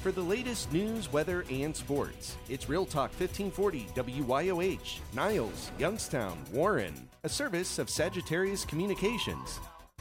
for the latest news, weather, and sports. It's Real Talk 1540 WYOH, Niles, Youngstown, Warren, a service of Sagittarius Communications.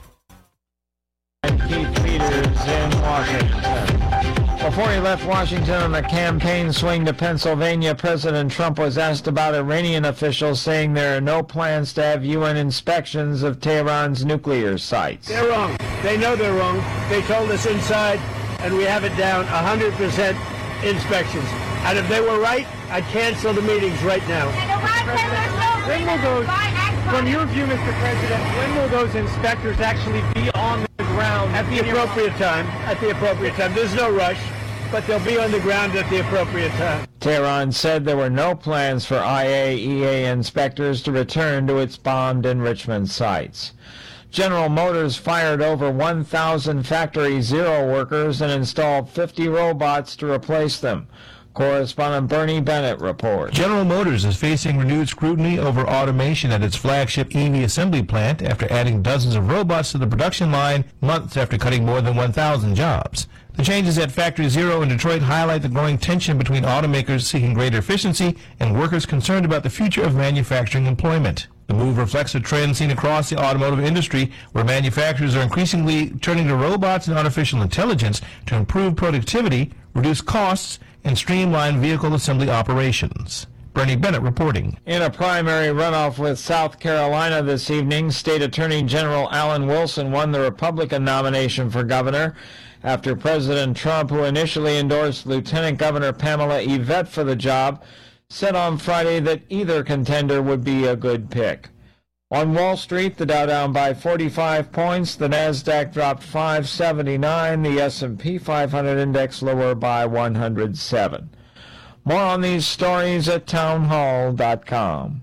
And Keith Peters in Washington. Before he left Washington on a campaign swing to Pennsylvania, President Trump was asked about Iranian officials saying there are no plans to have UN inspections of Tehran's nuclear sites. They're wrong. They know they're wrong. They told us inside, and we have it down 100% inspections. And if they were right, I'd cancel the meetings right now. When will those, from your view, Mr. President, when will those inspectors actually be on the ground? At the appropriate time. At the appropriate time. There's no rush, but they'll be on the ground at the appropriate time. Tehran said there were no plans for IAEA inspectors to return to its bombed enrichment sites. General Motors fired over 1,000 Factory Zero workers and installed 50 robots to replace them. Correspondent Bernie Bennett reports. General Motors is facing renewed scrutiny over automation at its flagship EV assembly plant after adding dozens of robots to the production line months after cutting more than 1,000 jobs. The changes at Factory Zero in Detroit highlight the growing tension between automakers seeking greater efficiency and workers concerned about the future of manufacturing employment. The move reflects a trend seen across the automotive industry, where manufacturers are increasingly turning to robots and artificial intelligence to improve productivity, reduce costs, and streamline vehicle assembly operations. Bernie Bennett reporting. In a primary runoff with South Carolina this evening, State Attorney General Alan Wilson won the Republican nomination for governor after President Trump, who initially endorsed Lieutenant Governor Pamela Yvette for the job, said on Friday that either contender would be a good pick. On Wall Street, the Dow down by 45 points, the Nasdaq dropped 579, the S&P 500 index lower by 107. More on these stories at townhall.com.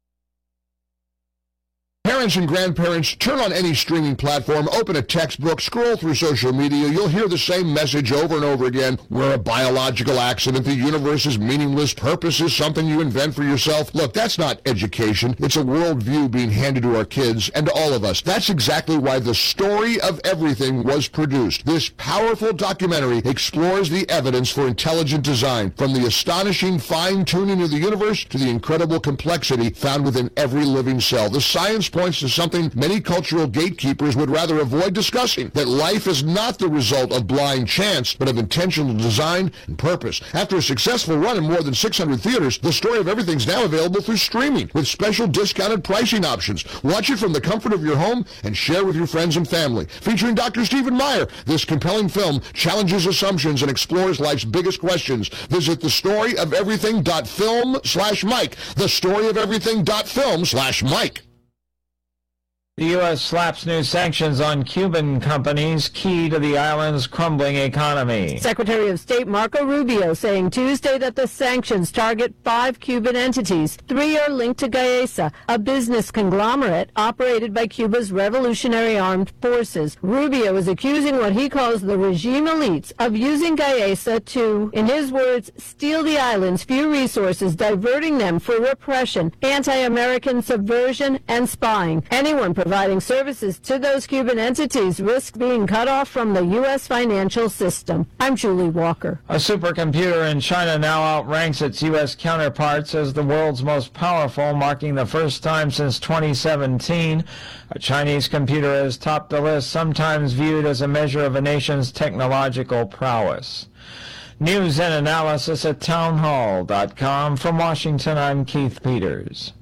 Parents and grandparents, turn on any streaming platform, open a textbook, scroll through social media. You'll hear the same message over and over again. We're a biological accident. The universe is meaningless. Purpose is something you invent for yourself. Look, that's not education. It's a worldview being handed to our kids and to all of us. That's exactly why The Story of Everything was produced. This powerful documentary explores the evidence for intelligent design, from the astonishing fine-tuning of the universe to the incredible complexity found within every living cell. The science points to something many cultural gatekeepers would rather avoid discussing, that life is not the result of blind chance, but of intentional design and purpose. After a successful run in more than 600 theaters, The Story of Everything is now available through streaming with special discounted pricing options. Watch it from the comfort of your home and share with your friends and family. Featuring Dr. Stephen Meyer, this compelling film challenges assumptions and explores life's biggest questions. Visit thestoryoferything.film/Mike. Thestoryoferything.film/Mike. The U.S. slaps new sanctions on Cuban companies, key to the island's crumbling economy. Secretary of State Marco Rubio saying Tuesday that the sanctions target 5 Cuban entities. 3 are linked to Gaesa, a business conglomerate operated by Cuba's Revolutionary Armed Forces. Rubio is accusing what he calls the regime elites of using Gaesa to, in his words, steal the island's few resources, diverting them for repression, anti-American subversion, and spying. Anyone providing services to those Cuban entities risk being cut off from the U.S. financial system. I'm Julie Walker. A supercomputer in China now outranks its U.S. counterparts as the world's most powerful, marking the first time since 2017. A Chinese computer has topped the list, sometimes viewed as a measure of a nation's technological prowess. News and analysis at townhall.com. From Washington, I'm Keith Peters.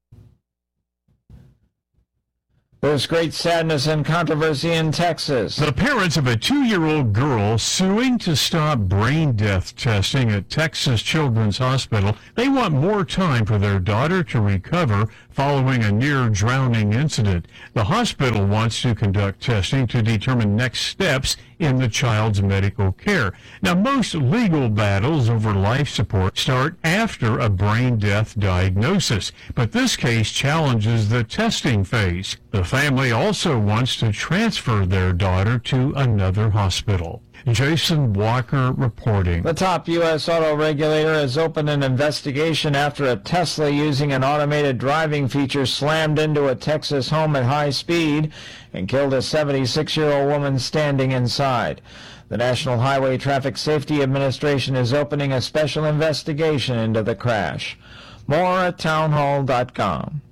There's great sadness and controversy in Texas. The parents of a 2-year-old girl suing to stop brain death testing at Texas Children's Hospital. They want more time for their daughter to recover following a near-drowning incident. The hospital wants to conduct testing to determine next steps in the child's medical care. Now, most legal battles over life support start after a brain death diagnosis, but this case challenges the testing phase. The family also wants to transfer their daughter to another hospital. Jason Walker reporting. The top U.S. auto regulator has opened an investigation after a Tesla using an automated driving feature slammed into a Texas home at high speed and killed a 76-year-old woman standing inside. The National Highway Traffic Safety Administration is opening a special investigation into the crash. More at townhall.com.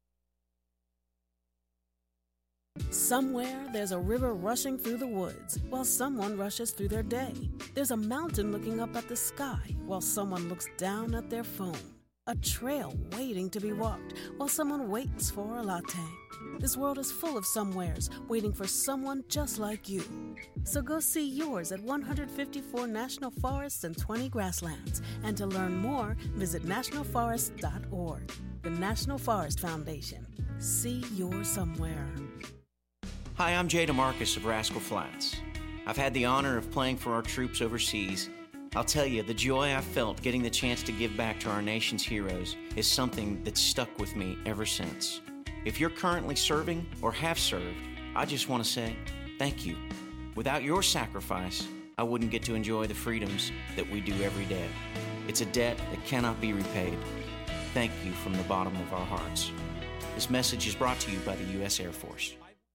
Somewhere there's a river rushing through the woods while someone rushes through their day. There's a mountain looking up at the sky while someone looks down at their phone. A trail waiting to be walked while someone waits for a latte. This world is full of somewheres waiting for someone just like you. So go see yours at 154 national forests and 20 grasslands. And to learn more, visit nationalforest.org. The National Forest Foundation. See your somewhere. Hi, I'm Jay DeMarcus of Rascal Flats. I've had the honor of playing for our troops overseas. I'll tell you, the joy I felt getting the chance to give back to our nation's heroes is something that's stuck with me ever since. If you're currently serving or have served, I just want to say thank you. Without your sacrifice, I wouldn't get to enjoy the freedoms that we do every day. It's a debt that cannot be repaid. Thank you from the bottom of our hearts. This message is brought to you by the U.S. Air Force.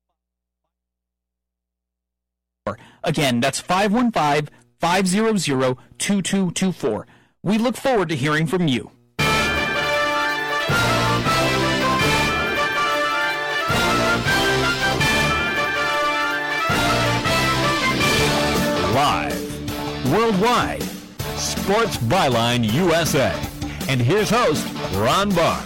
Again, that's 515-500-2224. We look forward to hearing from you. Live, worldwide, Sports Byline USA. And here's host, Ron Barr.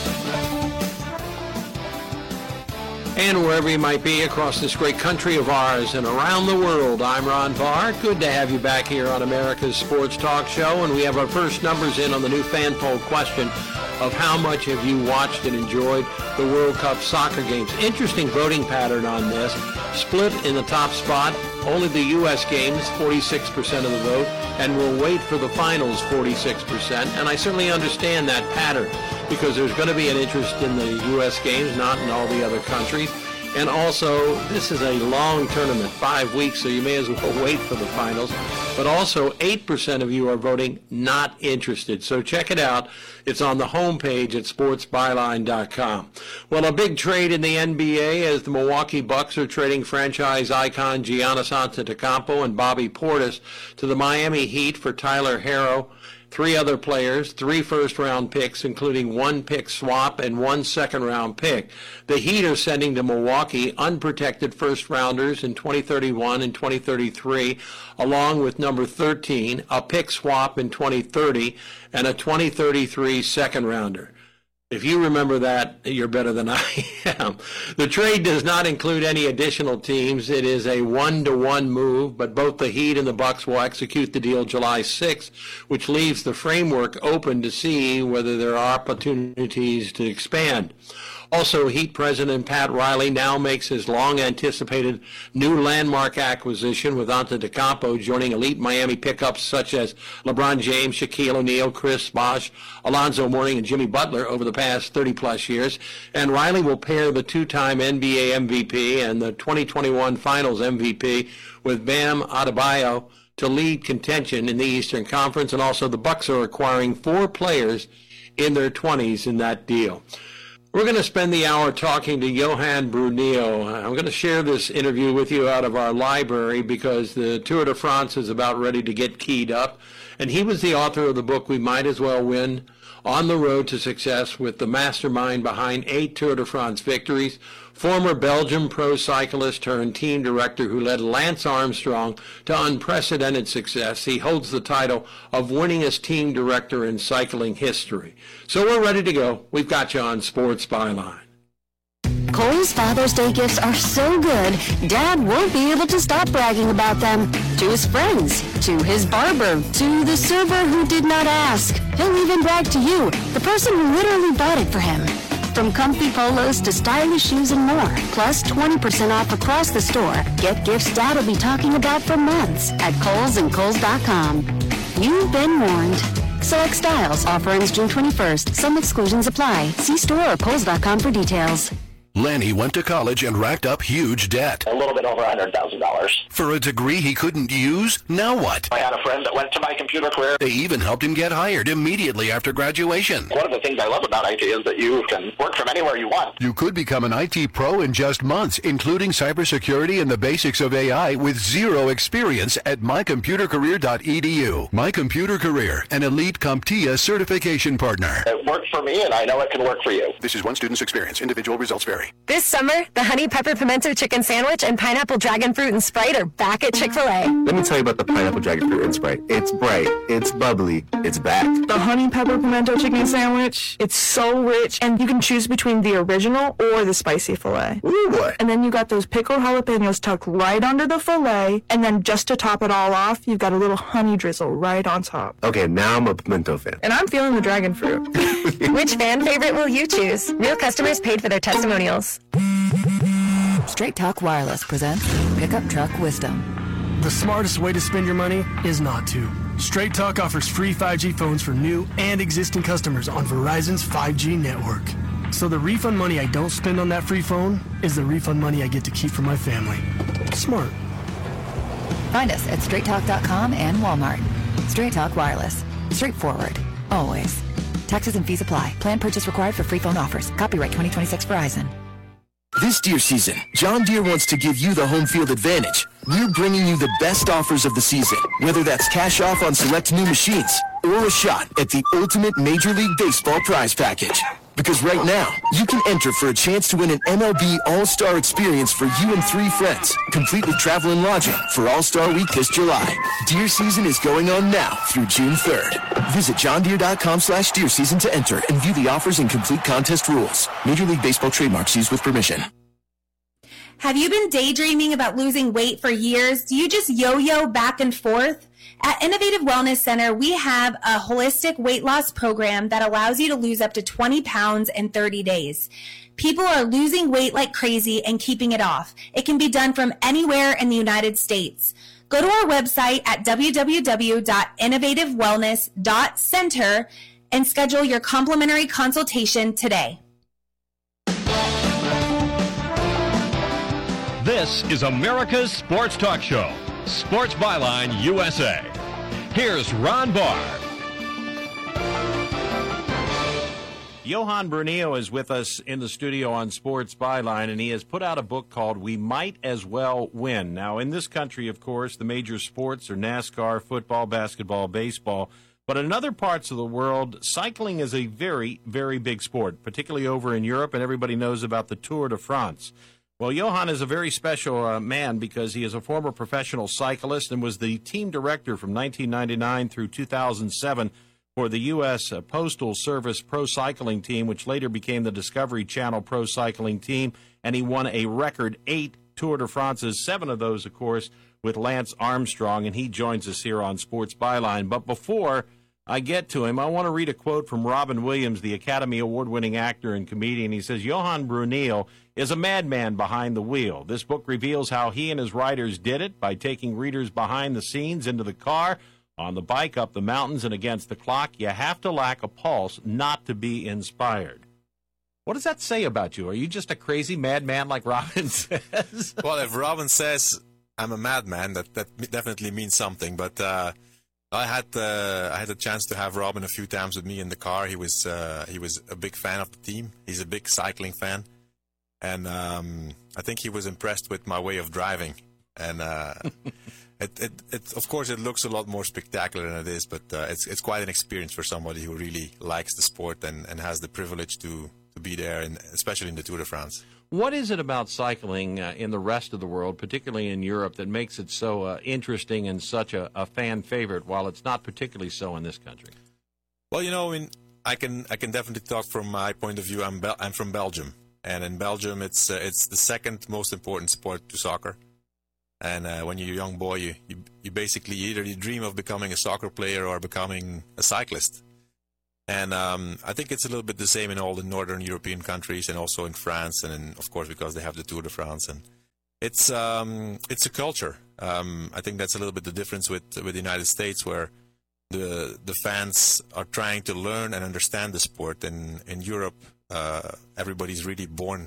And wherever you might be across this great country of ours and around the world, I'm Ron Barr. Good to have you back here on America's Sports Talk Show. And we have our first numbers in on the new fan poll question of how much have you watched and enjoyed the World Cup soccer games. Interesting voting pattern on this. Split in the top spot, only the U.S. games, 46% of the vote, and we'll wait for the finals, 46%. And I certainly understand that pattern because there's going to be an interest in the U.S. games, not in all the other countries. And also, this is a long tournament, 5 weeks, so you may as well wait for the finals. But also, 8% of you are voting not interested. So check it out. It's on the homepage at sportsbyline.com. Well, a big trade in the NBA as the Milwaukee Bucks are trading franchise icon Giannis Antetokounmpo and Bobby Portis to the Miami Heat for Tyler Herro. 3 other players, 3 first-round picks, including 1 pick swap and 1 second-round pick. The Heat are sending to Milwaukee unprotected first-rounders in 2031 and 2033, along with number 13, a pick swap in 2030, and a 2033 second-rounder. If you remember that, you're better than I am. The trade does not include any additional teams. It is a 1-to-1 move, but both the Heat and the Bucks will execute the deal July 6th, which leaves the framework open to see whether there are opportunities to expand. Also, Heat President Pat Riley now makes his long-anticipated new landmark acquisition with Antetokounmpo joining elite Miami pickups such as LeBron James, Shaquille O'Neal, Chris Bosh, Alonzo Mourning, and Jimmy Butler over the past 30-plus years. And Riley will pair the 2-time NBA MVP and the 2021 Finals MVP with Bam Adebayo to lead contention in the Eastern Conference. And also the Bucks are acquiring 4 players in their 20s in that deal. We're going to spend the hour talking to Johan Bruyneel. I'm going to share this interview with you out of our library because the Tour de France is about ready to get keyed up. And he was the author of the book, We Might As Well Win, On the Road to Success, with the mastermind behind 8 Tour de France victories. Former Belgian pro cyclist turned team director who led Lance Armstrong to unprecedented success. He holds the title of winningest team director in cycling history. So we're ready to go. We've got you on Sports Byline. Kohl's Father's Day gifts are so good, Dad won't be able to stop bragging about them. To his friends, to his barber, to the server who did not ask. He'll even brag to you, the person who literally bought it for him. From comfy polos to stylish shoes and more, plus 20% off across the store. Get gifts Dad will be talking about for months at Kohl's and Kohl's.com. You've been warned. Select styles. Offer ends June 21st. Some exclusions apply. See store or Kohl's.com for details. Lanny went to college and racked up huge debt. A little bit over $100,000. For a degree he couldn't use? Now what? I had a friend that went to My Computer Career. They even helped him get hired immediately after graduation. One of the things I love about IT is that you can work from anywhere you want. You could become an IT pro in just months, including cybersecurity and the basics of AI with zero experience at mycomputercareer.edu. My Computer Career, an elite CompTIA certification partner. It worked for me, and I know it can work for you. This is one student's experience. Individual results vary. This summer, the Honey Pepper Pimento Chicken Sandwich and Pineapple Dragon Fruit and Sprite are back at Chick-fil-A. Let me tell you about the Pineapple Dragon Fruit and Sprite. It's bright, it's bubbly, it's back. The Honey Pepper Pimento Chicken Sandwich, it's so rich, and you can choose between the original or the spicy filet. Ooh, boy. And then you got those pickled jalapenos tucked right under the filet, and then just to top it all off, you've got a little honey drizzle right on top. Okay, now I'm a pimento fan. And I'm feeling the dragon fruit. Which fan favorite will you choose? Real customers paid for their testimonials. Straight Talk Wireless presents Pickup Truck Wisdom. The smartest way to spend your money is not to. Straight Talk offers free 5G phones for new and existing customers on Verizon's 5G network. So the refund money I don't spend on that free phone is the refund money I get to keep for my family. Smart. Find us at straighttalk.com and Walmart. Straight Talk Wireless. Straightforward. Always. Taxes and fees apply. Plan purchase required for free phone offers. Copyright 2026 Verizon. This deer season, John Deere wants to give you the home field advantage. We're bringing you the best offers of the season, whether that's cash off on select new machines or a shot at the ultimate Major League Baseball prize package. Because right now, you can enter for a chance to win an MLB All-Star experience for you and 3 friends, complete with travel and lodging for All-Star Week this July. Deer season is going on now through June 3rd. Visit johndeere.com/deer season to enter and view the offers and complete contest rules. Major League Baseball trademarks used with permission. Have you been daydreaming about losing weight for years? Do you just yo-yo back and forth? At Innovative Wellness Center, we have a holistic weight loss program that allows you to lose up to 20 pounds in 30 days. People are losing weight like crazy and keeping it off. It can be done from anywhere in the United States. Go to our website at www.innovativewellness.center and schedule your complimentary consultation today. This is America's Sports Talk Show, Sports Byline USA. Here's Ron Barr. Johan Brunillo is with us in the studio on Sports Byline, and he has put out a book called We Might As Well Win. Now, in this country, of course, the major sports are NASCAR, football, basketball, baseball. But in other parts of the world, cycling is a very, very big sport, particularly over in Europe, and everybody knows about the Tour de France. Well, Johan is a very special man because he is a former professional cyclist and was the team director from 1999 through 2007 for the U.S. Postal Service Pro Cycling Team, which later became the Discovery Channel Pro Cycling Team, and he won a record 8 Tour de France's, 7 of those, of course, with Lance Armstrong, and he joins us here on Sports Byline. But before I get to him, I want to read a quote from Robin Williams, the Academy Award-winning actor and comedian. He says, Johan Brunillo is a madman behind the wheel. This book reveals how he and his writers did it by taking readers behind the scenes into the car, on the bike, up the mountains, and against the clock. You have to lack a pulse not to be inspired. What does that say about you? Are you just a crazy madman like Robin says? Well, if Robin says I'm a madman, that definitely means something. But I had the chance to have Robin a few times with me in the car. He was a big fan of the team. He's a big cycling fan, and I think he was impressed with my way of driving. And it of course it looks a lot more spectacular than it is, but it's quite an experience for somebody who really likes the sport and has the privilege to be there, and especially in the Tour de France. What is it about cycling in the rest of the world, particularly in Europe, that makes it so interesting and such a fan favorite, while it's not particularly so in this country? Well, I can definitely talk from my point of view. I'm from Belgium, and in Belgium, it's the second most important sport to soccer. And when you're a young boy, you basically either you dream of becoming a soccer player or becoming a cyclist. And I think it's a little bit the same in all the northern European countries, and also in France, and of course because they have the Tour de France. And it's a culture. I think that's a little bit the difference with the United States, where the fans are trying to learn and understand the sport. And in Europe, everybody's really born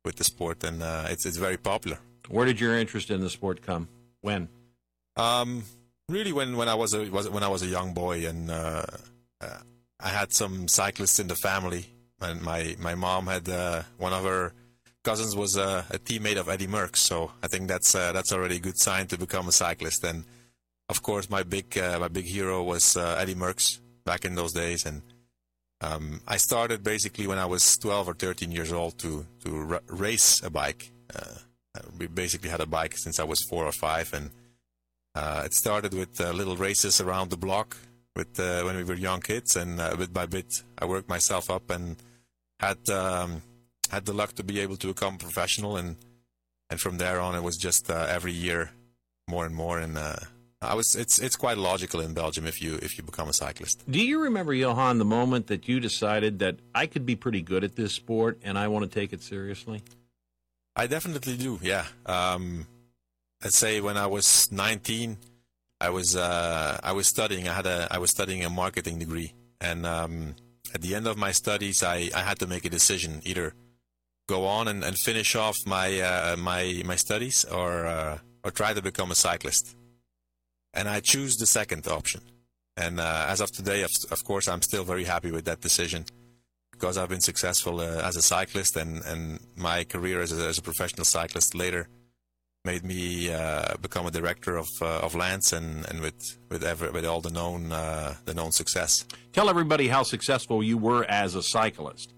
with the sport, and it's very popular. Where did your interest in the sport come? When? Really, when I was a young boy, and I had some cyclists in the family. And my mom had one of her cousins was a teammate of Eddie Merckx, so I think that's already a good sign to become a cyclist. And of course, my big hero was Eddie Merckx back in those days. And I started basically when I was 12 or 13 years old to race a bike. We basically had a bike since I was 4 or 5, and it started with little races around the block with when we were young kids, and bit by bit I worked myself up and had the luck to be able to become professional, and from there on it was just every year more and more, and it's quite logical in Belgium if you become a cyclist. Do you remember, Johan, the moment that you decided that I could be pretty good at this sport and I want to take it seriously? I definitely do, yeah. I'd say when I was 19, I was studying. I was studying a marketing degree, and at the end of my studies, I had to make a decision: either go on and finish off my studies, or try to become a cyclist. And I choose the second option. And as of today, of course, I'm still very happy with that decision, because I've been successful as a cyclist, and my career as a professional cyclist later made me become a director of Lance, and with all the known success. Tell everybody how successful you were as a cyclist.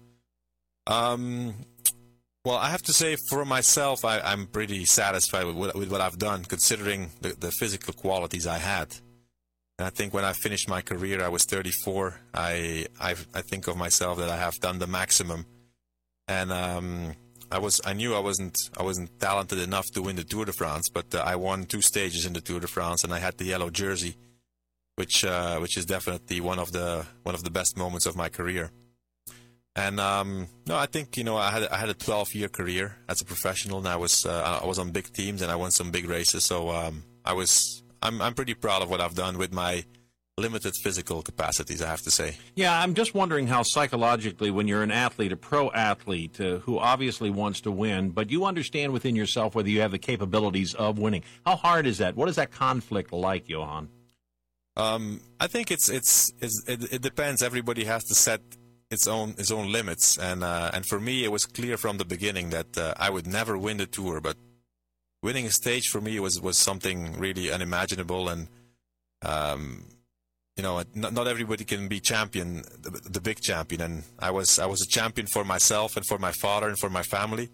Well, I have to say for myself, I'm pretty satisfied with what I've done, considering the physical qualities I had. And I think when I finished my career, I was 34. I think of myself that I have done the maximum, and I knew I wasn't talented enough to win the Tour de France, but I won 2 stages in the Tour de France, and I had the yellow jersey, which is definitely one of the best moments of my career. And no, I think I had a 12-year career as a professional, and I was on big teams, and I won some big races. So I'm pretty proud of what I've done with my limited physical capacities, I have to say. Yeah, I'm just wondering how psychologically, when you're an athlete, a pro athlete who obviously wants to win, but you understand within yourself whether you have the capabilities of winning. How hard is that? What is that conflict like, Johan? I think it depends. Everybody has to set its own limits, and for me, it was clear from the beginning that I would never win the Tour, but winning a stage for me was something really unimaginable, and not everybody can be champion, the big champion, and I was a champion for myself and for my father and for my family.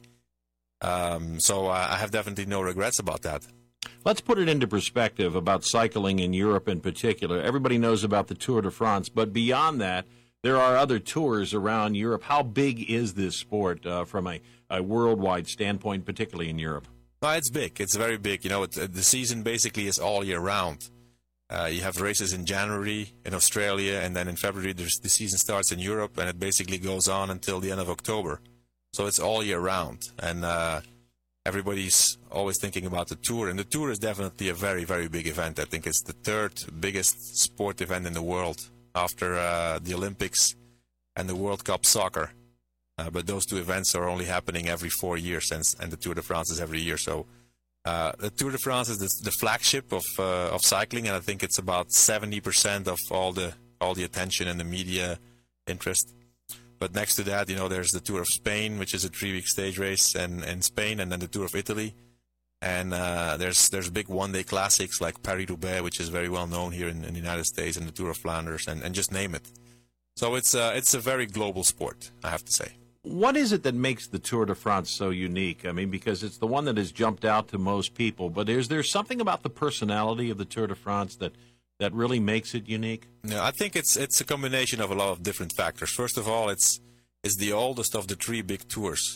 So I have definitely no regrets about that. Let's put it into perspective about cycling in Europe in particular. Everybody knows about the Tour de France, but beyond that, there are other tours around Europe. How big is this sport from a worldwide standpoint, particularly in Europe? No, it's big. It's very big. The season basically is all year round. You have races in January in Australia, and then in February the season starts in Europe, and it basically goes on until the end of October. So it's all year round, and everybody's always thinking about the Tour, and the Tour is definitely a very, very big event. I think it's the 3rd biggest sport event in the world after the Olympics and the World Cup soccer. But those 2 events are only happening every 4 years, and the Tour de France is every year. So the Tour de France is the flagship of cycling, and I think it's about 70% of all the attention and the media interest. But next to that, there's the Tour of Spain, which is a 3-week stage race in Spain, and then the Tour of Italy. And there's big one-day classics like Paris-Roubaix, which is very well known here in the United States, and the Tour of Flanders, and just name it. So it's a very global sport, I have to say. What is it that makes the Tour de France so unique? I mean, because it's the one that has jumped out to most people, but is there something about the personality of the Tour de France that really makes it unique? No, I think it's a combination of a lot of different factors. First of all, it's the oldest of the 3 big tours.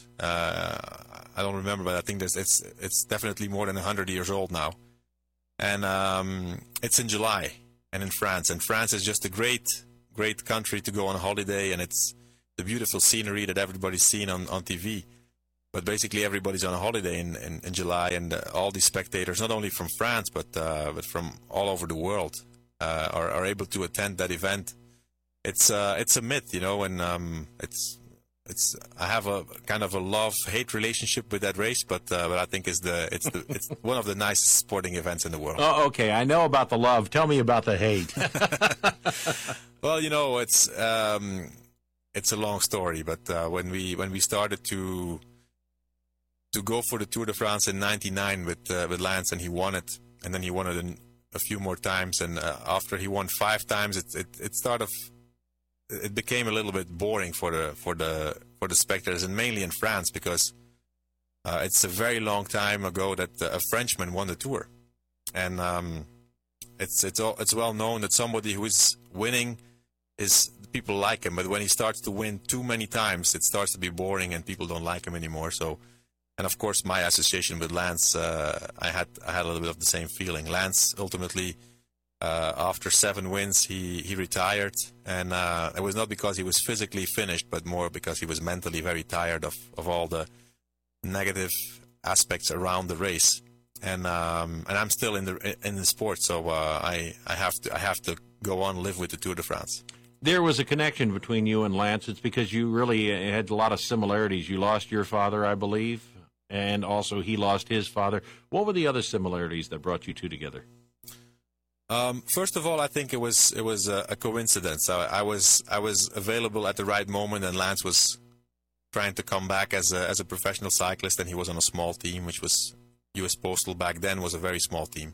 I don't remember, but I think it's definitely more than 100 years old now. And it's in July, and in France. And France is just a great country to go on holiday, and it's the beautiful scenery that everybody's seen on TV. But basically everybody's on a holiday in July, and all these spectators, not only from France, but from all over the world, are able to attend that event. It's a myth, and I have a kind of a love-hate relationship with that race, but I think it's one of the nicest sporting events in the world. Oh, okay. I know about the love. Tell me about the hate. Well, it's a long story, but when we started to go for the Tour de France in '99 with Lance, and he won it, and then he won it a few more times, and after he won 5 times, it became a little bit boring for the spectators, and mainly in France, because it's a very long time ago that a Frenchman won the Tour, and it's well known that somebody who is winning people like him, but when he starts to win too many times, it starts to be boring and people don't like him anymore. So, and of course, my association with Lance, I had a little bit of the same feeling. Lance ultimately, after 7 wins, he retired, and it was not because he was physically finished, but more because he was mentally very tired of all the negative aspects around the race. And I'm still in the sport, so I have to go on live with the Tour de France. There was a connection between you and Lance. It's because you really had a lot of similarities. You lost your father, I believe, and also he lost his father. What were the other similarities that brought you two together? First of all, I think it was a coincidence. I was available at the right moment, and Lance was trying to come back as a professional cyclist, and he was on a small team, which was U.S. Postal back then was a very small team.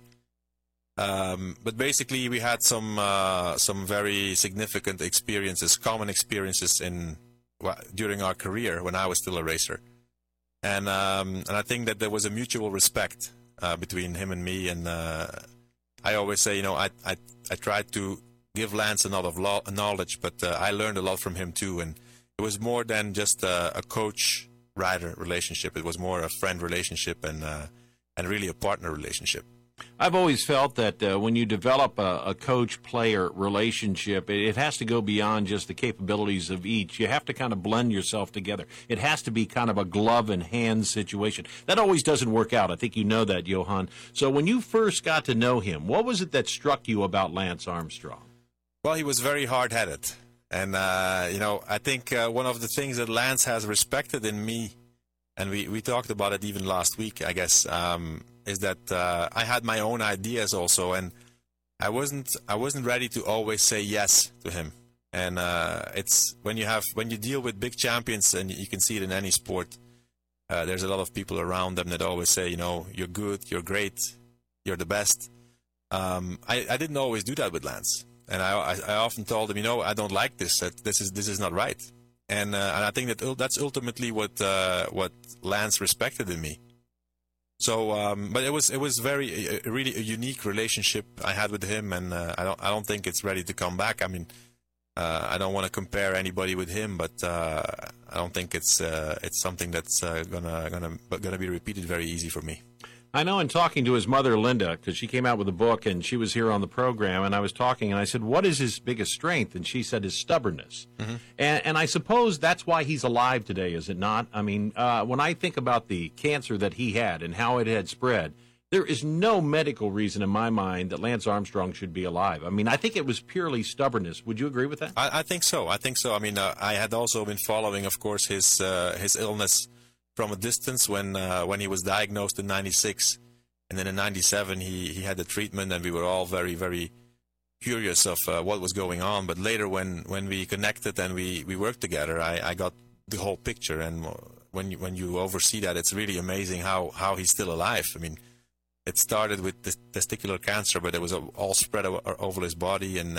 But basically, we had some very significant experiences, common experiences during our career when I was still a racer, and I think that there was a mutual respect between him and me. And I always say, I tried to give Lance a lot of knowledge, but I learned a lot from him too. And it was more than just a coach-rider relationship. It was more a friend relationship and really a partner relationship. I've always felt that when you develop a coach-player relationship, it has to go beyond just the capabilities of each. You have to kind of blend yourself together. It has to be kind of a glove-and-hand situation. That always doesn't work out. I think you know that, Johan. So when you first got to know him, what was it that struck you about Lance Armstrong? Well, he was very hard-headed. And, I think one of the things that Lance has respected in me, and we talked about it even last week, I guess, is that I had my own ideas also, and I wasn't ready to always say yes to him. And it's when you deal with big champions, and you can see it in any sport, there's a lot of people around them that always say, you're good, you're great, you're the best. I didn't always do that with Lance, and I often told him, I don't like this. That this is not right. And I think that's ultimately what Lance respected in me. So, but it was really a unique relationship I had with him, and I don't think it's ready to come back. I mean, I don't want to compare anybody with him, but I don't think it's something that's gonna be repeated very easy for me. I know in talking to his mother, Linda, because she came out with a book and she was here on the program, and I was talking and I said, what is his biggest strength? And she said his stubbornness. Mm-hmm. And I suppose that's why he's alive today, is it not? I mean, when I think about the cancer that he had and how it had spread, there is no medical reason in my mind that Lance Armstrong should be alive. I mean, I think it was purely stubbornness. Would you agree with that? I think so. I mean, I had also been following, of course, his illness from a distance when he was diagnosed in '96, and then in '97 he had the treatment, and we were all very, very curious of what was going on. But later, when we connected and we worked together, I got the whole picture. And when you oversee that, it's really amazing how he's still alive. I mean, it started with testicular cancer, but it was all spread over his body. And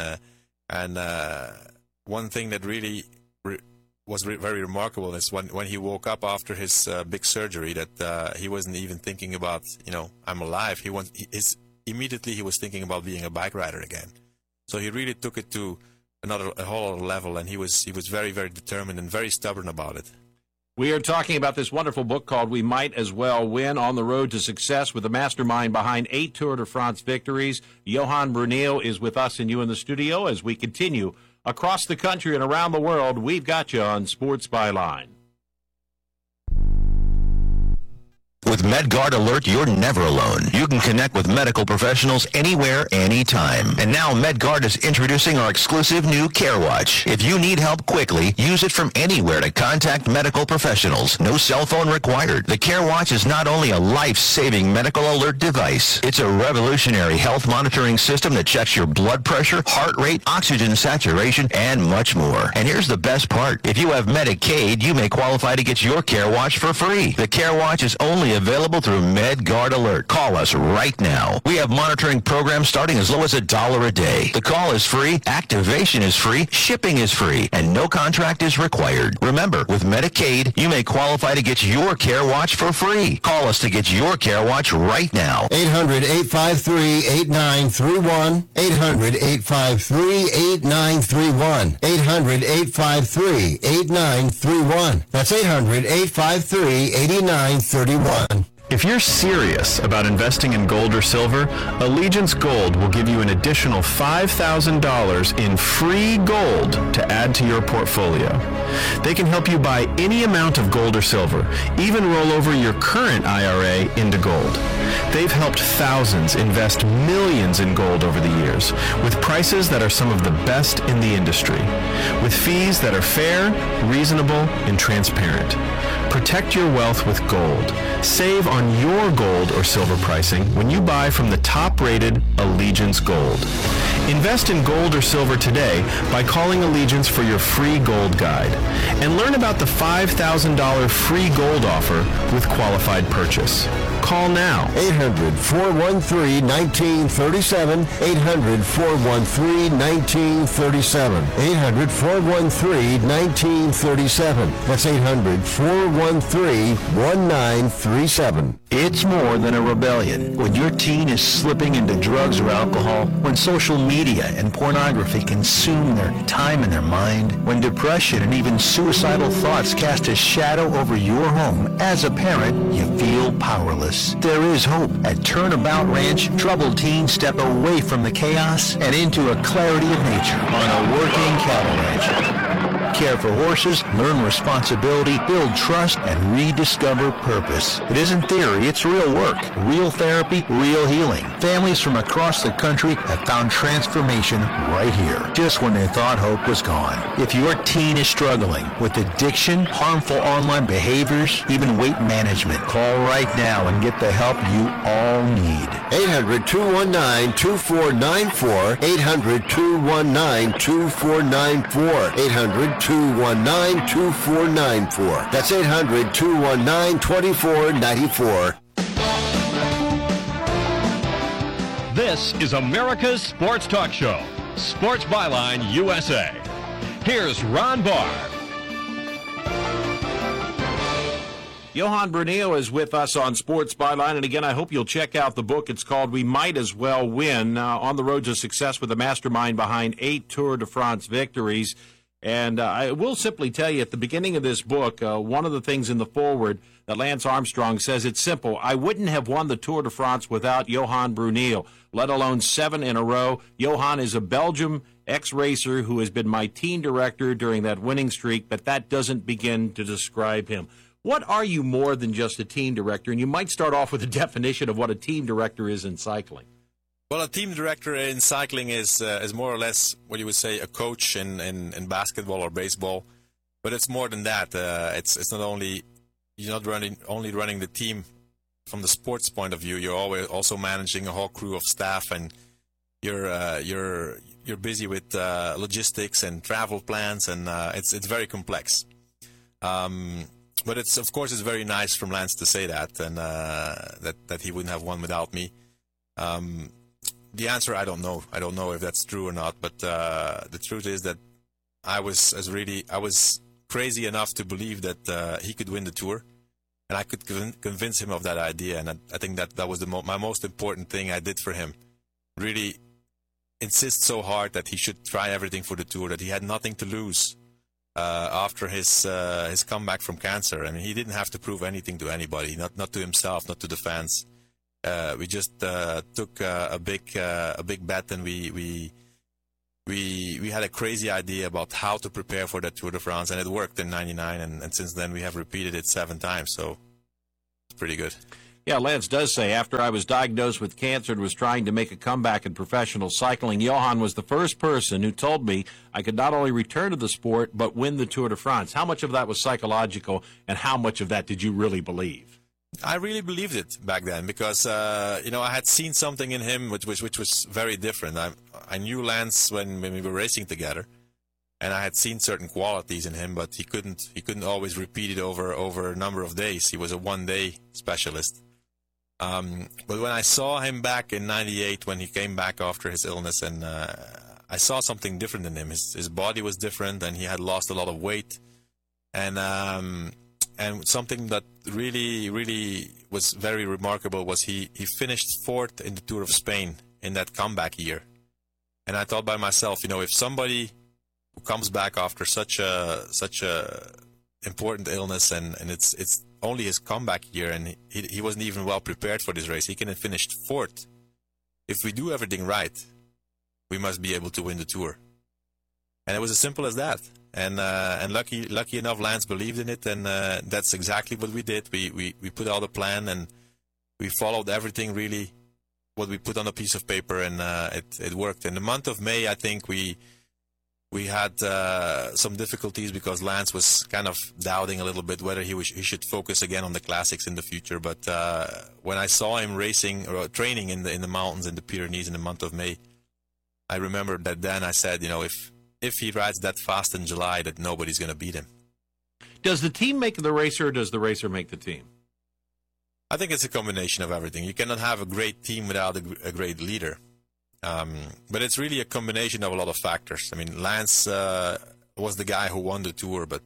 one thing that really was very remarkable is when he woke up after his big surgery, that he wasn't even thinking about, I'm alive. Immediately he was thinking about being a bike rider again. So he really took it to a whole other level, and he was very, very determined and very stubborn about it. We are talking about this wonderful book called We Might As Well Win, On the Road to Success, with the mastermind behind 8 Tour de France victories. Johan Bruyneel is with us and you in the studio as we continue across the country and around the world. We've got you on Sports Byline. With MedGuard Alert, you're never alone. You can connect with medical professionals anywhere, anytime. And now MedGuard is introducing our exclusive new CareWatch. If you need help quickly, use it from anywhere to contact medical professionals. No cell phone required. The CareWatch is not only a life-saving medical alert device, it's a revolutionary health monitoring system that checks your blood pressure, heart rate, oxygen saturation, and much more. And here's the best part. If you have Medicaid, you may qualify to get your CareWatch for free. The CareWatch is only available through MedGuard Alert. Call us right now. We have monitoring programs starting as low as $1 a day. The call is free, activation is free, shipping is free, and no contract is required. Remember, with Medicaid, you may qualify to get your CareWatch for free. Call us to get your CareWatch right now. 800-853-8931. 800-853-8931. 800-853-8931. That's 800-853-8931. If you're serious about investing in gold or silver, Allegiance Gold will give you an additional $5,000 in free gold to add to your portfolio. They can help you buy any amount of gold or silver, even roll over your current IRA into gold. They've helped thousands invest millions in gold over the years, with prices that are some of the best in the industry, with fees that are fair, reasonable, and transparent. Protect your wealth with gold. Save on your gold or silver pricing when you buy from the top-rated Allegiance Gold. Invest in gold or silver today by calling Allegiance for your free gold guide. And learn about the $5,000 free gold offer with qualified purchase. Call now. 800-413-1937. 800-413-1937. 800-413-1937. That's 800-413-1937. It's more than a rebellion. When your teen is slipping into drugs or alcohol, when social media and pornography consume their time and their mind, when depression and even suicidal thoughts cast a shadow over your home, as a parent, you feel powerless. There is hope. At Turnabout Ranch, troubled teens step away from the chaos and into a clarity of nature on a working cattle ranch. Care for horses, learn responsibility, build trust, and rediscover purpose. It isn't theory, it's real work. Real therapy, real healing. Families from across the country have found transformation right here, just when they thought hope was gone. If your teen is struggling with addiction, harmful online behaviors, even weight management, call right now and get the help you all need. 800-219-2494. 800-219-2494. 800-219-2494. That's 800-219-2494. This is America's Sports Talk Show, Sports Byline USA. Here's Ron Barr. Johan Bruneo is with us on Sports Byline, and again, I hope you'll check out the book. It's called We Might As Well Win, On the Road to Success with the mastermind behind 8 Tour de France victories. And I will simply tell you, at the beginning of this book, one of the things in the foreword that Lance Armstrong says, it's simple. I wouldn't have won the Tour de France without Johan Bruneo, let alone 7 in a row. Johan is a Belgium ex-racer who has been my team director during that winning streak, but that doesn't begin to describe him. What are you more than just a team director? And you might start off with a definition of what a team director is in cycling. Well, a team director in cycling is more or less what you would say a coach in basketball or baseball, but it's more than that. It's not only you're not only running the team from the sports point of view. You're always also managing a whole crew of staff, and you're busy with logistics and travel plans, and it's very complex. But it's of course it's very nice from Lance to say that, and that he wouldn't have won without me. The answer, I don't know. I don't know if that's true or not, but the truth is that I was crazy enough to believe that he could win the Tour, and I could convince him of that idea, and I think that was my most important thing I did for him. Really insist so hard that he should try everything for the Tour, that he had nothing to lose after his comeback from cancer. I mean, he didn't have to prove anything to anybody, not to himself, not to the fans. We just took a big bet, and we had a crazy idea about how to prepare for that Tour de France, and it worked in '99, and since then we have repeated it 7 times, so it's pretty good. Yeah, Lance does say, after I was diagnosed with cancer and was trying to make a comeback in professional cycling, Johan was the first person who told me I could not only return to the sport, but win the Tour de France. How much of that was psychological, and how much of that did you really believe? I really believed it back then because, I had seen something in him which was very different. I knew Lance when we were racing together, and I had seen certain qualities in him, but he couldn't always repeat it over a number of days. He was a one-day specialist. But when I saw him back in '98, when he came back after his illness, and I saw something different in him. His body was different, and he had lost a lot of weight. And something that really was very remarkable was he finished 4th in the Tour of Spain in that comeback year. And I thought by myself, if somebody who comes back after such a important illness, and it's only his comeback year, and he wasn't even well prepared for this race. He can have finished 4th. If we do everything right, we must be able to win the Tour. And it was as simple as that. And lucky enough, Lance believed in it, and that's exactly what we did. We put out a plan, and we followed everything really what we put on a piece of paper, and it worked. In the month of May, I think we had some difficulties because Lance was kind of doubting a little bit whether he should focus again on the classics in the future. But when I saw him racing or training in the mountains in the Pyrenees in the month of May, I remember that then I said, if he rides that fast in July, that nobody's going to beat him. Does the team make the racer, or does the racer make the team? I think it's a combination of everything. You cannot have a great team without a great leader. But it's really a combination of a lot of factors. I mean, Lance was the guy who won the Tour, but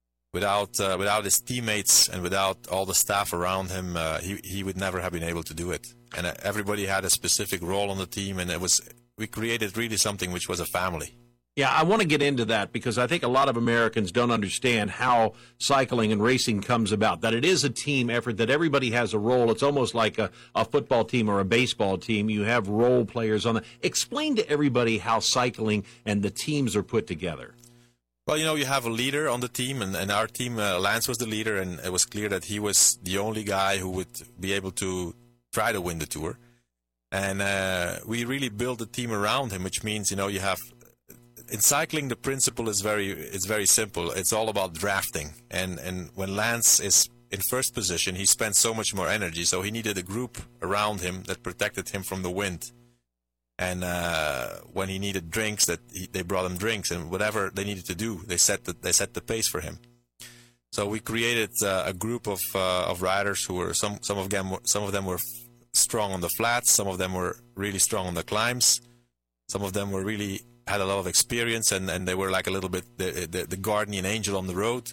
without his teammates and without all the staff around him, he would never have been able to do it. And everybody had a specific role on the team, and we created really something which was a family. Yeah, I want to get into that because I think a lot of Americans don't understand how cycling and racing comes about, that it is a team effort, that everybody has a role. It's almost like a football team or a baseball team. You have role players on the. Explain to everybody how cycling and the teams are put together. Well, you have a leader on the team, and our team, Lance was the leader, and it was clear that he was the only guy who would be able to try to win the Tour. And we really built a team around him, which means, you have... In cycling, the principle is very simple. It's all about drafting. And when Lance is in first position, he spends so much more energy. So he needed a group around him that protected him from the wind. And when he needed drinks, they brought him drinks, and whatever they needed to do, they set the pace for him. So we created a group of riders who were some of them were strong on the flats, some of them were really strong on the climbs, some of them were really had a lot of experience, and they were like a little bit the guardian angel on the road.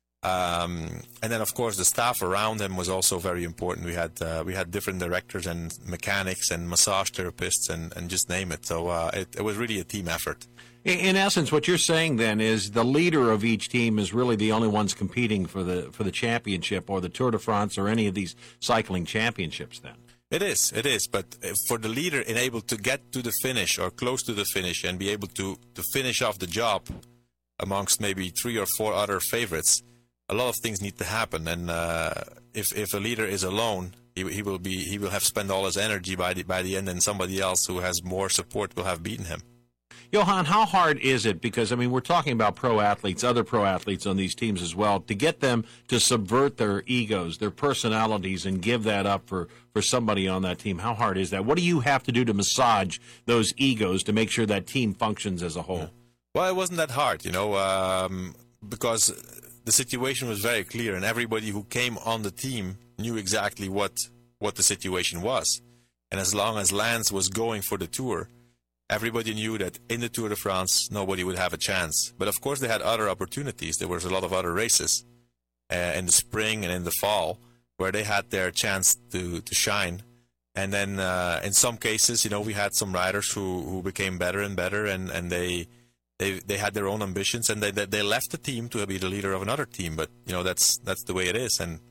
And then, of course, the staff around him was also very important. We had different directors and mechanics and massage therapists and just name it. So it was really a team effort. In essence, what you're saying then is the leader of each team is really the only ones competing for the championship or the Tour de France or any of these cycling championships then. It is, but for the leader and able to get to the finish or close to the finish and be able to finish off the job amongst maybe 3 or 4 other favorites, a lot of things need to happen. And if a leader is alone, he will have spent all his energy by the end, and somebody else who has more support will have beaten him. Johan, how hard is it? Because, I mean, we're talking about pro athletes, other pro athletes on these teams as well, to get them to subvert their egos, their personalities, and give that up for somebody on that team. How hard is that? What do you have to do to massage those egos to make sure that team functions as a whole? Yeah. Well, it wasn't that hard, because the situation was very clear, and everybody who came on the team knew exactly what the situation was. And as long as Lance was going for the Tour, everybody knew that in the Tour de France, nobody would have a chance. But of course, they had other opportunities. There was a lot of other races in the spring and in the fall where they had their chance to shine. And then in some cases, we had some riders who became better and better, and they had their own ambitions, and they left the team to be the leader of another team. But that's the way it is. And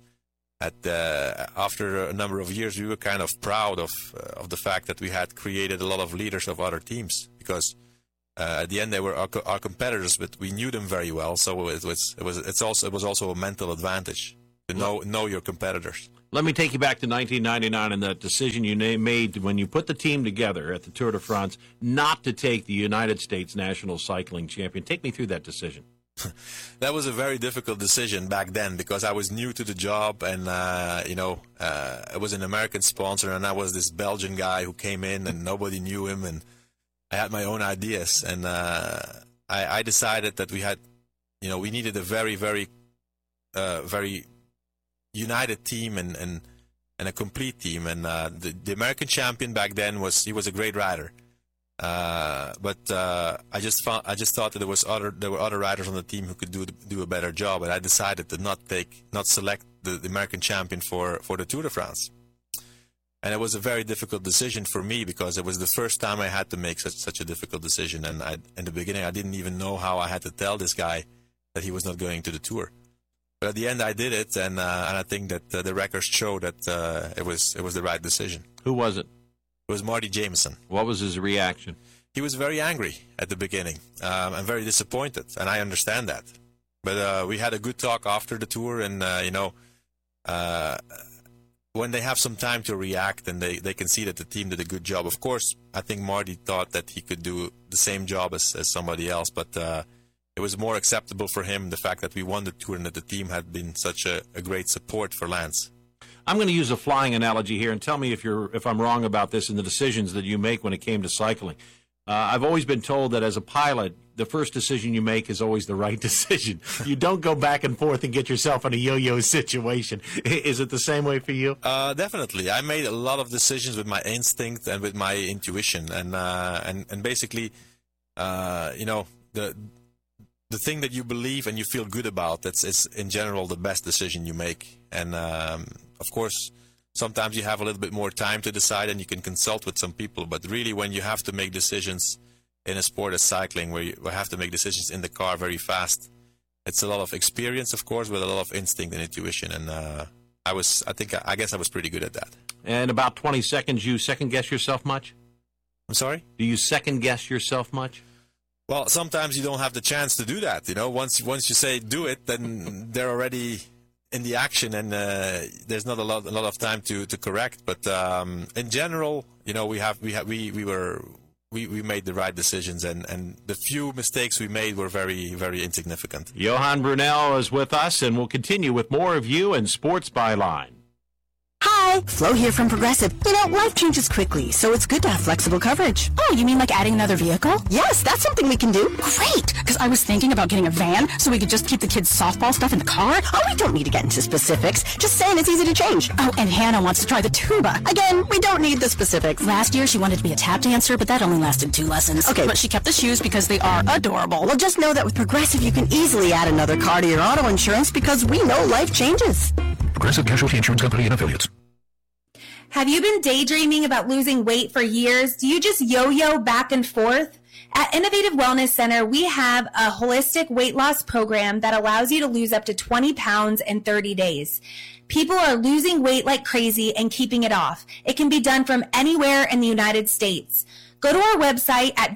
after a number of years, we were kind of proud of the fact that we had created a lot of leaders of other teams, because at the end they were our competitors, but we knew them very well. So it was also a mental advantage to know your competitors. Let me take you back to 1999 and that decision you made when you put the team together at the Tour de France not to take the United States national cycling champion. Take me through that decision. That was a very difficult decision back then because I was new to the job and, it was an American sponsor and I was this Belgian guy who came in and nobody knew him and I had my own ideas. And I decided that we needed a very, very, very united team and a complete team. And the American champion back then was a great rider. But I just thought that there were other riders on the team who could do a better job, and I decided to not select the American champion for the Tour de France. And it was a very difficult decision for me because it was the first time I had to make such a difficult decision. And in the beginning, I didn't even know how I had to tell this guy that he was not going to the Tour. But at the end, I did it, and I think that the records show that it was the right decision. Who was it? It was Marty Jameson. What was his reaction? He was very angry at the beginning and very disappointed, and I understand that. But we had a good talk after the tour, and, when they have some time to react and they can see that the team did a good job, of course, I think Marty thought that he could do the same job as somebody else, but it was more acceptable for him, the fact that we won the tour and that the team had been such a great support for Lance. I'm going to use a flying analogy here and tell me if I'm wrong about this in the decisions that you make when it came to cycling. I've always been told that as a pilot, the first decision you make is always the right decision. You don't go back and forth and get yourself in a yo-yo situation. Is it the same way for you? Definitely. I made a lot of decisions with my instinct and with my intuition, and basically, the thing that you believe and you feel good about, is in general the best decision you make. And of course, sometimes you have a little bit more time to decide and you can consult with some people. But really, when you have to make decisions in a sport as cycling, where you have to make decisions in the car very fast, it's a lot of experience, of course, with a lot of instinct and intuition. And I guess I was pretty good at that. And about 20 seconds, you second-guess yourself much? I'm sorry? Do you second-guess yourself much? Well, sometimes you don't have the chance to do that. Once you say do it, then they're already in the action, and there's not a lot of time to correct. But in general, we made the right decisions, and the few mistakes we made were very, very insignificant. Johan Brunel is with us, and we'll continue with more of you and Sports Byline. Hi, Flo here from Progressive. Life changes quickly, so it's good to have flexible coverage. Oh, you mean like adding another vehicle? Yes, that's something we can do. Great, because I was thinking about getting a van so we could just keep the kids' softball stuff in the car. Oh, we don't need to get into specifics. Just saying it's easy to change. Oh, and Hannah wants to try the tuba. Again, we don't need the specifics. Last year, she wanted to be a tap dancer, but that only lasted 2 lessons. Okay, but she kept the shoes because they are adorable. Well, just know that with Progressive, you can easily add another car to your auto insurance because we know life changes. Progressive Casualty Insurance Company and Affiliates. Have you been daydreaming about losing weight for years? Do you just yo-yo back and forth? At Innovative Wellness Center, we have a holistic weight loss program that allows you to lose up to 20 pounds in 30 days. People are losing weight like crazy and keeping it off. It can be done from anywhere in the United States. Go to our website at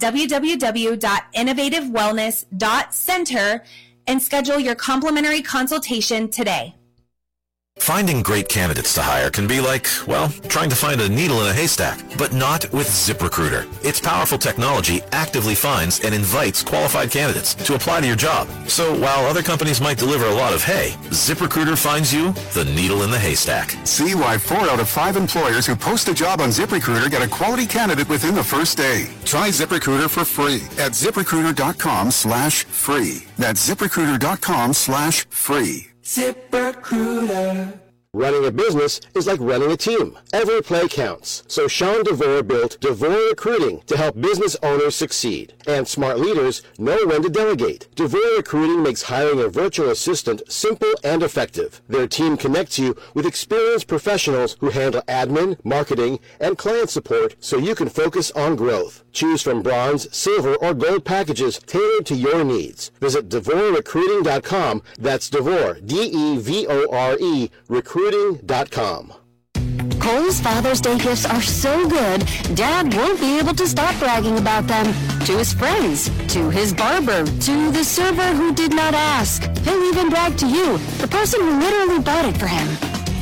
www.innovativewellness.center and schedule your complimentary consultation today. Finding great candidates to hire can be like, trying to find a needle in a haystack, but not with ZipRecruiter. Its powerful technology actively finds and invites qualified candidates to apply to your job. So while other companies might deliver a lot of hay, ZipRecruiter finds you the needle in the haystack. See why 4 out of 5 employers who post a job on ZipRecruiter get a quality candidate within the first day. Try ZipRecruiter for free at ZipRecruiter.com/free. That's ZipRecruiter.com/free. ZipRecruiter. Running a business is like running a team. Every play counts. So Sean DeVore built DeVore Recruiting to help business owners succeed. And smart leaders know when to delegate. DeVore Recruiting makes hiring a virtual assistant simple and effective. Their team connects you with experienced professionals who handle admin, marketing, and client support so you can focus on growth. Choose from bronze, silver, or gold packages tailored to your needs. Visit DeVoreRecruiting.com. That's DeVore, DEVORE, recruiting.com. Kohl's Father's Day gifts are so good, Dad won't be able to stop bragging about them. To his friends, to his barber, to the server who did not ask. He'll even brag to you, the person who literally bought it for him.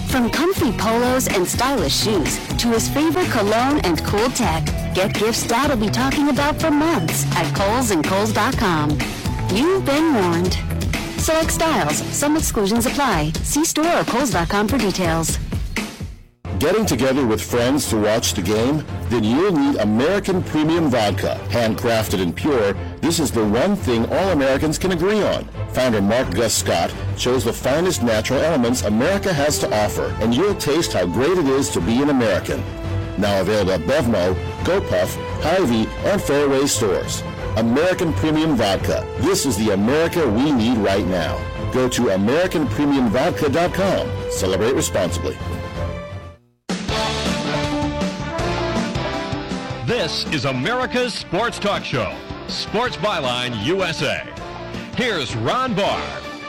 From comfy polos and stylish shoes to his favorite cologne and cool tech, get gifts Dad'll be talking about for months at Kohl's and Kohl's.com. You've been warned. Select styles. Some exclusions apply. See store or Kohl's.com for details. Getting together with friends to watch the game? Then you'll need American Premium Vodka. Handcrafted and pure, this is the one thing all Americans can agree on. Founder Mark Gus Scott chose the finest natural elements America has to offer, and you'll taste how great it is to be an American. Now available at Bevmo, GoPuff, Hy-Vee, and Fairway stores. American Premium Vodka. This is the America we need right now. Go to AmericanPremiumVodka.com. Celebrate responsibly. This is America's Sports Talk Show, Sports Byline USA. Here's Ron Barr.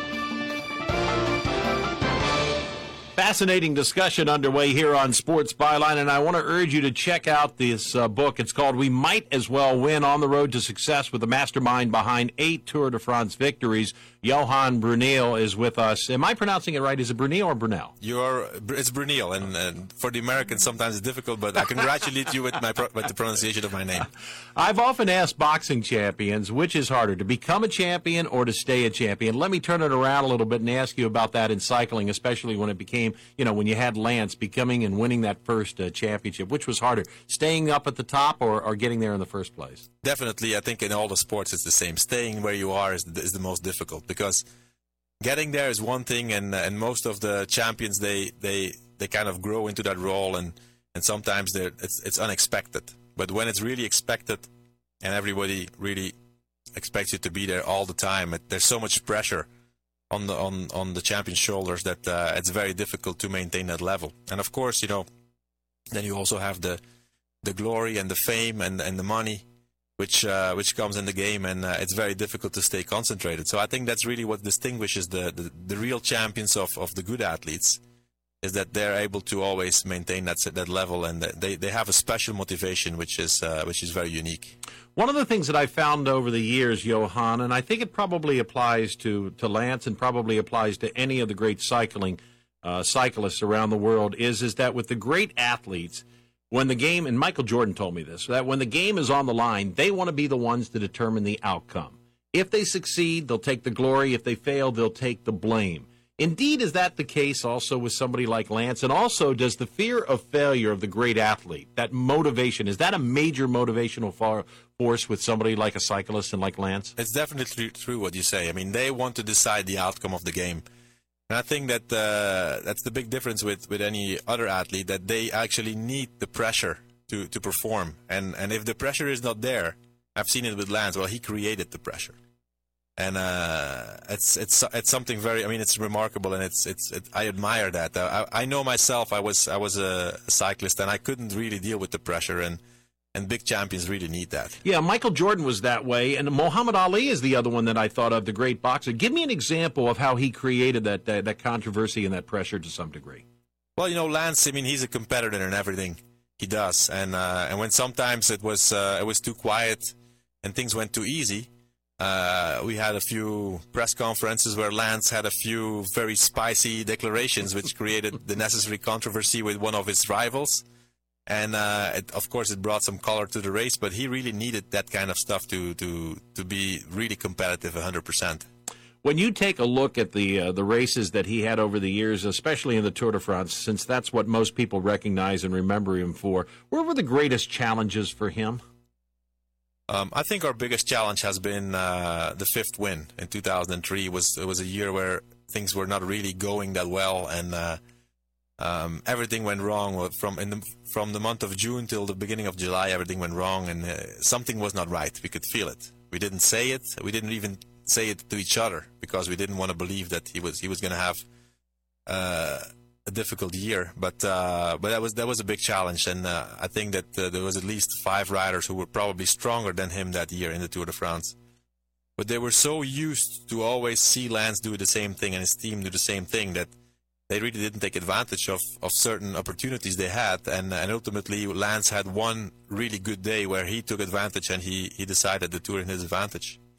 Fascinating discussion underway here on Sports Byline, and I want to urge you to check out this book. It's called We Might As Well Win: On the Road to Success with the mastermind behind 8 Tour de France victories. Johan Bruyneel is with us. Am I pronouncing it right? Is it Bruyneel or Brunel? It's Bruyneel, and for the Americans sometimes it's difficult, but I congratulate you with the pronunciation of my name. I've often asked boxing champions, which is harder, to become a champion or to stay a champion? Let me turn it around a little bit and ask you about that in cycling, especially when it became, when you had Lance becoming and winning that first championship. Which was harder, staying up at the top or getting there in the first place? Definitely, I think in all the sports it's the same. Staying where you are is the most difficult, because getting there is one thing, and most of the champions they kind of grow into that role, and sometimes it's unexpected. But when it's really expected, and everybody really expects you to be there all the time, there's so much pressure on the champion's shoulders that it's very difficult to maintain that level. And of course, then you also have the glory and the fame and the money, which comes in the game, and it's very difficult to stay concentrated. So I think that's really what distinguishes the real champions of the good athletes, is that they're able to always maintain that level, and they have a special motivation, which is very unique. One of the things that I found over the years, Johan, and I think it probably applies to Lance and probably applies to any of the great cyclists around the world, is that with the great athletes, when the game, and Michael Jordan told me this, that when the game is on the line, they want to be the ones to determine the outcome. If they succeed, they'll take the glory. If they fail, they'll take the blame. Indeed, is that the case also with somebody like Lance? And also, does the fear of failure of the great athlete, that motivation, is that a major motivational force with somebody like a cyclist and like Lance? It's definitely true what you say. I mean, they want to decide the outcome of the game. And I think that that's the big difference with any other athlete, that they actually need the pressure to perform. And if the pressure is not there, I've seen it with Lance, well, he created the pressure. And it's something very, it's remarkable, and I admire that. I know myself, I was a cyclist, and I couldn't really deal with the pressure, and big champions really need that. Yeah, Michael Jordan was that way, and Muhammad Ali is the other one that I thought of, the great boxer. Give me an example of how he created that controversy and that pressure to some degree. Well, Lance, he's a competitor in everything he does, and when sometimes it was too quiet and things went too easy, we had a few press conferences where Lance had a few very spicy declarations, which created the necessary controversy with one of his rivals. And of course, it brought some color to the race, but he really needed that kind of stuff to be really competitive 100%. When you take a look at the races that he had over the years, especially in the Tour de France, since that's what most people recognize and remember him for, what were the greatest challenges for him? I think our biggest challenge has been the 5th win in 2003. It was a year where things were not really going that well, and everything went wrong from the month of June till the beginning of July. Everything went wrong, and something was not right. We could feel it. We didn't say it. We didn't even say it to each other because we didn't want to believe that he was going to have a difficult year. But that was a big challenge, and I think that there was at least 5 riders who were probably stronger than him that year in the Tour de France. But they were so used to always see Lance do the same thing and his team do the same thing that they really didn't take advantage of certain opportunities they had, and ultimately Lance had one really good day where he took advantage and he decided the Tour in his advantage.